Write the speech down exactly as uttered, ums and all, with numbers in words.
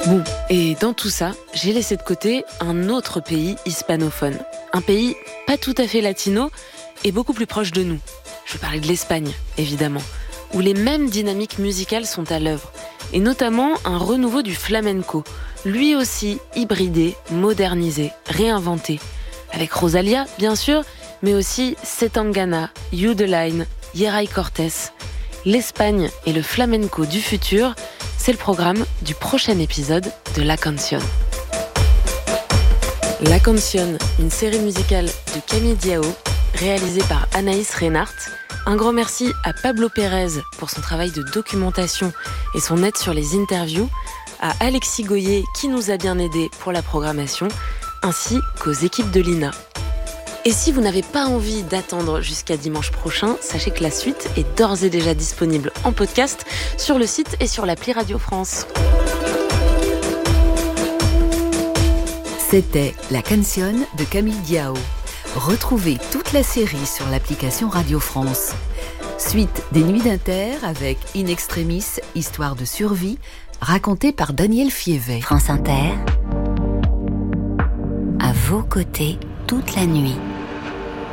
Bon, et dans tout ça, j'ai laissé de côté un autre pays hispanophone. Un pays pas tout à fait latino et beaucoup plus proche de nous. Je veux parler de l'Espagne, évidemment, où les mêmes dynamiques musicales sont à l'œuvre. Et notamment un renouveau du flamenco, lui aussi hybridé, modernisé, réinventé. Avec Rosalía, bien sûr, mais aussi Zetangana, You The Line, Yeray Cortés. L'Espagne et le flamenco du futur, c'est le programme du prochain épisode de La Canción. La Canción, une série musicale de Camille Diao, réalisée par Anaïs Reinhardt. Un grand merci à Pablo Pérez pour son travail de documentation et son aide sur les interviews, à Alexis Goyer qui nous a bien aidés pour la programmation, ainsi qu'aux équipes de l'I N A. Et si vous n'avez pas envie d'attendre jusqu'à dimanche prochain, sachez que la suite est d'ores et déjà disponible en podcast sur le site et sur l'appli Radio France. C'était La Canción de Camille Diao. Retrouvez toute la série sur l'application Radio France. Suite des Nuits d'Inter avec In Extremis, histoire de survie, racontée par Daniel Fievet. France Inter, à vos côtés toute la nuit.